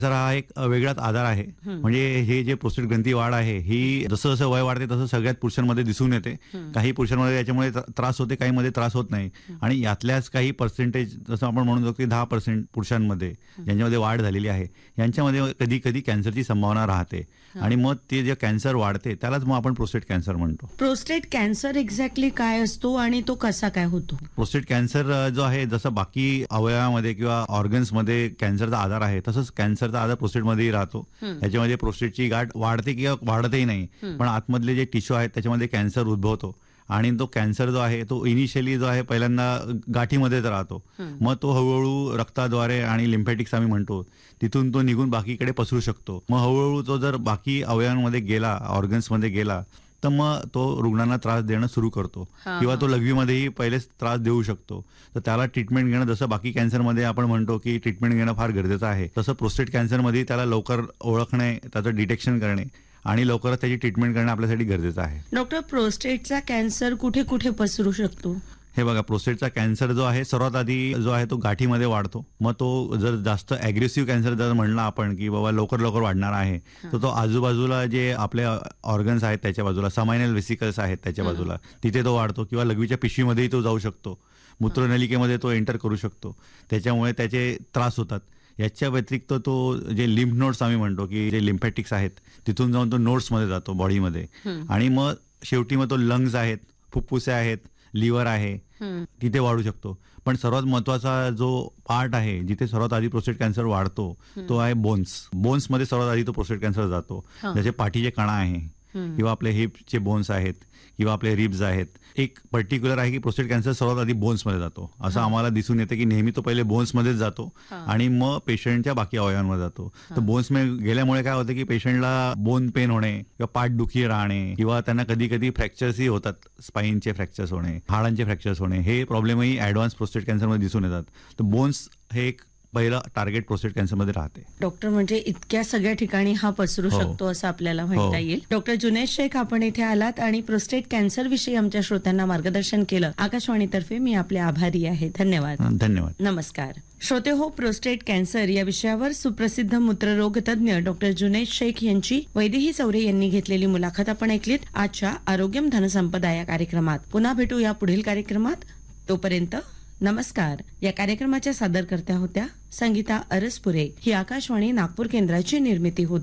जर हा एक वेगळाच आजार आहे. म्हणजे हे जे प्रोस्टेट ग्रंथी वाढ आहे ही जसं जसं वय वाढते तसं सगळ्यात पुरुषांमध्ये दिसून येते. काही पुरुषांमध्ये याच्यामुळे त्रास होते, काही मध्ये त्रास होत नाही. आणि यातल्याच काही पर्सेंटेज जसं आपण म्हणू शकतो की 10% पुरुषांमध्ये ज्यांच्यामध्ये वाढ झालेली आहे यांच्यामध्ये कधी कधी कॅन्सरची संभावना राहते. आणि मग ते जे कॅन्सर वाढते त्यालाच मग आपण प्रोस्टेट कॅन्सर म्हणतो. प्रोस्टेट कॅन्सर एक्झॅक्टली काय असतो आणि तो कसा काय होतो? प्रोस्टेट कॅन्सर जो आहे जसं बाकी अवयवामध्ये किंवा ऑर्गन्समध्ये कॅन्सरचा आजार आहे तसंच कॅन्सरचा आजार प्रोस्टेटमध्येही राहतो. त्याच्यामध्ये प्रोस्टेटची गाठ वाढते किंवा वाढतही नाही, पण आतमधले जे टिश्यू आहेत त्याच्यामध्ये कॅन्सर उद्भवतो. आणि तो कॅन्सर जो आहे तो इनिशियली जो आहे पहिल्यांदा गाठीमध्येच राहतो. मग तो हळूहळू रक्ताद्वारे आणि लिम्फॅटिक्स आम्ही म्हणतो तिथून तो निघून बाकीकडे पसरू शकतो. मग हळूहळू तो जर बाकी अवयवांमध्ये गेला, ऑर्गन्समध्ये गेला, तर मग तो रुग्णांना त्रास देणं सुरू करतो. किंवा तो लघवीमध्येही पहिलेच त्रास देऊ शकतो. तर त्याला ट्रीटमेंट घेणं, जसं बाकी कॅन्सरमध्ये आपण म्हणतो की ट्रीटमेंट घेणं फार गरजेचं आहे, तसं प्रोस्टेट कॅन्सरमध्ये त्याला लवकर ओळखणे, त्याचं डिटेक्शन करणे आणि लवकरच त्याची ट्रीटमेंट करणं आपल्यासाठी गरजेचं आहे. डॉक्टर, प्रोस्टेटचा कॅन्सर कुठे कुठे पसरू शकतो? हे बघा, प्रोस्टेटचा कॅन्सर जो आहे सर्वात आधी जो आहे तो गाठीमध्ये वाढतो. मग तो जर जास्त अग्रेसिव्ह कॅन्सर जर म्हणला आपण की बाबा लवकर लवकर वाढणार आहे, तर तो आजूबाजूला जे आपले ऑर्गन्स आहेत त्याच्या बाजूला, समायनल वेसिकल्स आहेत त्याच्या बाजूला, तिथे तो वाढतो. किंवा लघवीच्या पिशवीमध्येही तो जाऊ शकतो, मूत्रनलिकेमध्ये तो एंटर करू शकतो. त्याच्यामुळे त्याचे त्रास होतात. याच्या व्यतिरिक्त तो जे लिम्फ नोड्स आम्ही म्हणतो की जे लिम्फॅटिक्स आहेत तिथून जाऊन तो नोड्समध्ये जातो बॉडीमध्ये. आणि मग शेवटी मग तो लंग्स आहेत, फुफ्फुसे आहेत, लिव्हर आहे, तिथे वाढू शकतो. पण सर्वात महत्वाचा जो पार्ट आहे जिथे सर्वात आधी प्रोस्टेट कॅन्सर वाढतो तो आहे बोन्स. बोन्समध्ये सर्वात आधी तो प्रोस्टेट कॅन्सर जातो. जसे पाठीचे कणा आहे किंवा आपले हिपचे बोन्स आहेत किंवा आपले रिब्स आहेत. एक पर्टिक्युलर आहे की प्रोस्टेट कॅन्सर सर्वात आधी बोन्समध्ये जातो. असं आम्हाला दिसून येतं की नेहमी तो पहिले बोन्समध्येच जातो आणि मग पेशंटच्या बाकी अवयवांमध्ये जातो. तर बोन्समध्ये गेल्यामुळे काय होतं की पेशंटला बोन पेन होणे किंवा पाठदुखी राहणे किंवा त्यांना कधी कधी फ्रॅक्चर्सही होतात, स्पाईनचे फ्रॅक्चर्स होणे, हाडांचे फ्रॅक्चर्स होणे, हे प्रॉब्लेमही ऍडव्हान्स प्रोस्टेट कॅन्सरमध्ये दिसून येतात. तर बोन्स हे एक पहिला टार्गेट प्रोस्टेट कॅन्सरमध्ये राहते. डॉक्टर, म्हणजे इतक्या सगळ्या ठिकाणी हा पसरू शकतो असं आपल्याला म्हणता येईल. डॉक्टर जुनैद शेख, आपण इथे आलात आणि प्रोस्टेट कॅन्सर विषयी आमच्या श्रोत्यांना मार्गदर्शन केलं. आकाशवाणीतर्फे मी आपले आभारी आहे. धन्यवाद. धन्यवाद. नमस्कार श्रोते हो, प्रोस्टेट कॅन्सर या विषयावर सुप्रसिद्ध मूत्ररोग तज्ञ डॉक्टर जुनैद शेख यांची वैदेही चौरे यांनी घेतलेली मुलाखत आपण ऐकलीत आजच्या आरोग्यम धनसंपदा या कार्यक्रमात. पुन्हा भेटू या पुढील कार्यक्रमात. तोपर्यंत नमस्कार. या कार्यक्रमाच्या सादरकर्त्या होत्या संगीता अरसपुरे. ही आकाशवाणी नागपूर केंद्राची निर्मिती होती.